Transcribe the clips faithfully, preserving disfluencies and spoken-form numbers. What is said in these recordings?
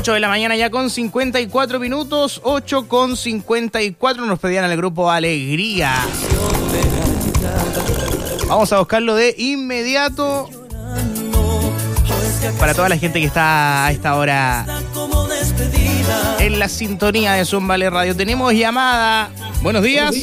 ocho de la mañana ya con cincuenta y cuatro minutos, ocho con cincuenta y cuatro, nos pedían al grupo Alegría. Vamos a buscarlo de inmediato para toda la gente que está a esta hora en la sintonía de Zumbale Radio. Tenemos llamada. Buenos días.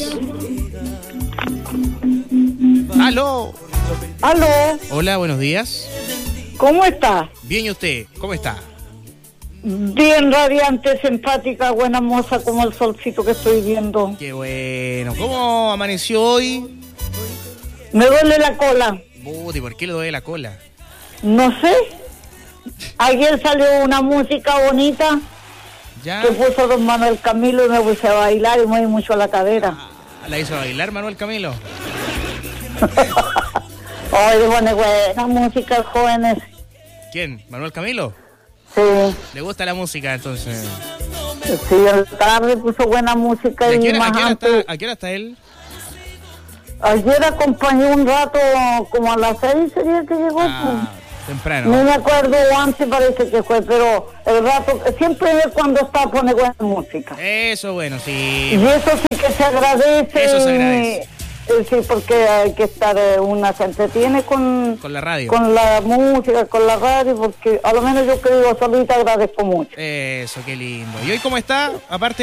Aló. Aló. Hola, buenos días. ¿Cómo está? Bien, ¿y usted? ¿Cómo está? Bien radiante, simpática, buena moza, como el solcito que estoy viendo. Qué bueno. ¿Cómo amaneció hoy? Me duele la cola. Buti, ¿por qué le duele la cola? No sé. Ayer salió una música bonita ¿Ya? que puso don Manuel Camilo y me puse a bailar y me di mucho a la cadera. Ah, ¿la hizo bailar Manuel Camilo? Ay, pone buena música, jóvenes. ¿Quién? ¿Manuel Camilo? Sí. ¿Le gusta la música entonces? Sí, el tarde puso buena música. ¿A y qué hora, más a qué hora antes- está, a qué hora está él? Ayer acompañé un rato, como a las seis sería que llegó. Ah, temprano. No me acuerdo, antes parece que fue, pero el rato, siempre es cuando está pone buena música. Eso, bueno, Y sí. eso sí que se agradece. Eso se agradece. Eh, sí, porque hay que estar, eh, una se entretiene con, Con la radio. con la música, con la radio, porque a lo menos yo que vivo solita agradezco mucho. Eso, qué lindo. ¿Y hoy cómo está? Aparte